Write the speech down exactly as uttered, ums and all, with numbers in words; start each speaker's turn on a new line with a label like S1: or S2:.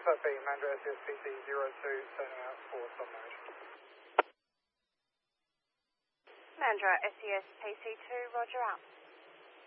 S1: that being Mandra S E S P C zero two, sending out for submerged.
S2: Mandra S E S P C two, roger out.